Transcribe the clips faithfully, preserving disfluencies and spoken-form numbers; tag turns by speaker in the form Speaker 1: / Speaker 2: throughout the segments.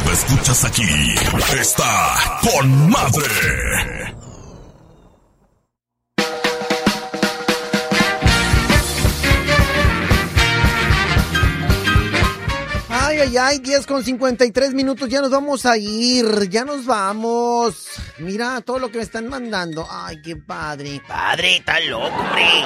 Speaker 1: lo escuchas aquí. Está con madre.
Speaker 2: Ay, ay, ay, diez con cincuenta y tres minutos, ya nos vamos a ir, ya nos vamos. Mira todo lo que me están mandando. Ay, qué padre.
Speaker 3: Padre, está loco, hombre.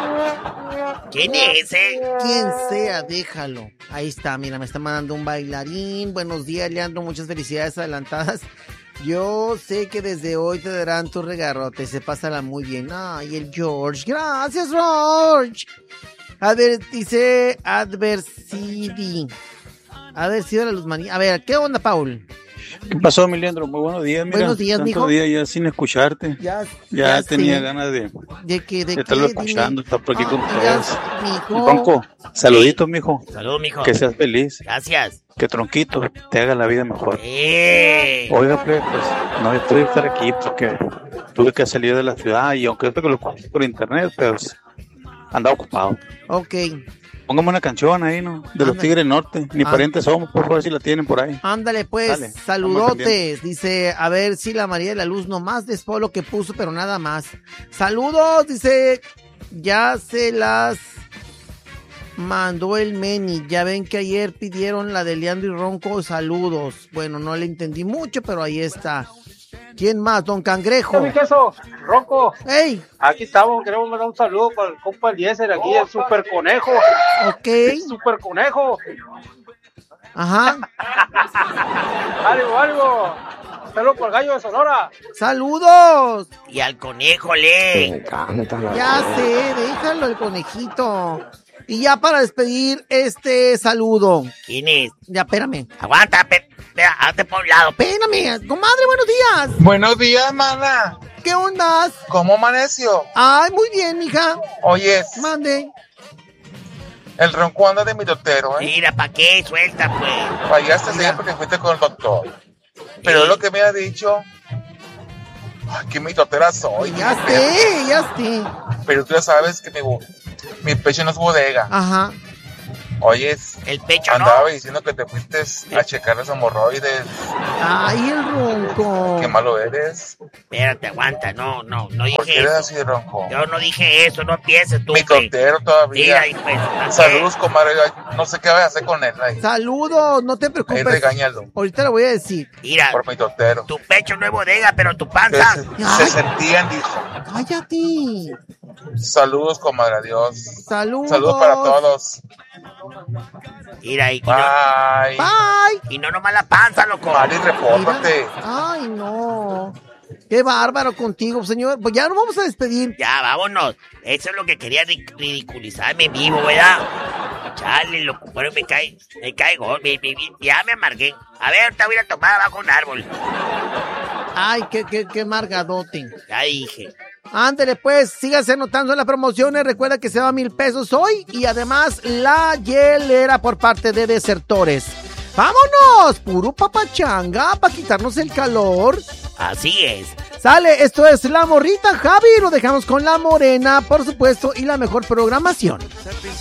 Speaker 3: ¿Quién es ese?
Speaker 2: Quien sea, déjalo. Ahí está, mira, me está mandando un bailarín. Buenos días, Leandro, muchas felicidades adelantadas. Yo sé que desde hoy te darán tu regarrote, se pásala muy bien. Ay, el George, gracias, George. A ver, dice Adversity. A ver, si la luz manía. A ver, ¿qué onda, Paul?
Speaker 4: ¿Qué pasó, Milendro? Muy buenos días, mira.
Speaker 2: Buenos días, mijo.
Speaker 4: días ya sin escucharte.
Speaker 2: Ya,
Speaker 4: ya, ya tenía
Speaker 2: sé.
Speaker 4: ganas de,
Speaker 2: de, que, de,
Speaker 4: de estarlo
Speaker 2: qué,
Speaker 4: escuchando,
Speaker 2: dime.
Speaker 4: estar por aquí
Speaker 2: ah,
Speaker 4: con ustedes.
Speaker 2: Mijo.
Speaker 4: Ronco, saluditos, mijo.
Speaker 3: Saludos, mijo.
Speaker 4: Que seas feliz.
Speaker 3: Gracias.
Speaker 4: Que Tronquito te haga la vida mejor.
Speaker 3: ¡Eh!
Speaker 4: Oiga, pues, no estoy estar aquí porque tuve que salir de la ciudad y aunque esto que lo escuché por internet, pues andaba ocupado.
Speaker 2: Ok.
Speaker 4: Póngame una canción ahí, ¿no? De Ándale. Los Tigres Norte. Ni ah. parientes somos, por favor, si la tienen por ahí.
Speaker 2: Ándale, pues, Dale, saludotes. Dice, a ver si la María de la Luz nomás después lo que puso, pero nada más. Saludos, dice, ya se las mandó el Meni. Ya ven que ayer pidieron la de Leandro y Ronco, saludos. Bueno, no le entendí mucho, pero ahí está. ¿Quién más? Don Cangrejo.
Speaker 5: Mi queso, Ronco.
Speaker 2: ¡Ey!
Speaker 5: Aquí estamos, queremos mandar un saludo para el compa Eliezer, aquí el Super Conejo.
Speaker 2: Ok.
Speaker 5: El Super Conejo.
Speaker 2: Ajá.
Speaker 5: ¡Ánimo, ánimo! Saludos por el Gallo de Sonora.
Speaker 2: ¡Saludos!
Speaker 3: Y al conejo, le.
Speaker 2: Me encanta la Ya sé, déjalo el conejito. Y ya para despedir este saludo.
Speaker 3: ¿Quién es?
Speaker 2: Ya, espérame.
Speaker 3: Aguanta, pe, pe, hazte por un lado.
Speaker 2: Espérame, comadre, buenos días.
Speaker 6: Buenos días, mana.
Speaker 2: ¿Qué onda?
Speaker 6: ¿Cómo amaneció?
Speaker 2: Ay, muy bien, mija.
Speaker 6: Oye.
Speaker 2: Mande.
Speaker 6: El Ronco anda de mitotero, ¿eh?
Speaker 3: Mira, ¿pa' qué? Suelta, pues.
Speaker 6: Fallaste ayer porque fuiste con el doctor. Pero es lo que me ha dicho. Ay, qué mitotera soy.
Speaker 2: Ya sé, ya sé.
Speaker 6: Pero tú ya sabes que mi, mi pecho no es bodega.
Speaker 2: Ajá.
Speaker 6: Oye,
Speaker 3: el pecho
Speaker 6: andaba
Speaker 3: no.
Speaker 6: diciendo que te fuiste a checar los hemorroides.
Speaker 2: Ay, el Ronco.
Speaker 6: Qué malo eres.
Speaker 3: Espérate, aguanta, no, no, no dije
Speaker 6: ¿Por qué eres
Speaker 3: eso.
Speaker 6: así, Ronco?
Speaker 3: Yo no dije eso, no empieces tú.
Speaker 6: Mi tontero todavía.
Speaker 3: Mira, pues,
Speaker 6: saludos, comadre. No sé qué voy a hacer con él ahí.
Speaker 2: Saludos, no te preocupes.
Speaker 6: Ahí regáñalo.
Speaker 2: Ahorita lo voy a decir.
Speaker 3: Mira,
Speaker 6: por mi tontero.
Speaker 3: Tu pecho no es bodega, pero tu panza.
Speaker 6: Se, se sentían, dijo.
Speaker 2: Cállate.
Speaker 6: Saludos, comadre, adiós.
Speaker 2: Saludos.
Speaker 6: Saludos para todos.
Speaker 3: Mira, y, y
Speaker 6: Bye.
Speaker 3: No,
Speaker 2: Bye.
Speaker 3: Y no nomás la panza, loco.
Speaker 6: Mari, repórtate.
Speaker 2: Ay, no. Qué bárbaro contigo, señor. Pues ya nos vamos a despedir.
Speaker 3: Ya, vámonos. Eso es lo que quería ridiculizarme en vivo, ¿verdad? Chale, loco, bueno, me cae, me cae gol, me, me, ya me amargué. A ver, ahorita voy a tomar abajo un árbol.
Speaker 2: Ay, qué, qué, qué margadote.
Speaker 3: Ya dije.
Speaker 2: Ándele pues, sígase anotando las promociones, recuerda que se va a mil pesos hoy y además la hielera por parte de Desertores. ¡Vámonos! Puro papachanga para quitarnos el calor.
Speaker 3: Así es.
Speaker 2: Sale, esto es La Morrita, Javi, lo dejamos con La Morena, por supuesto, y la mejor programación.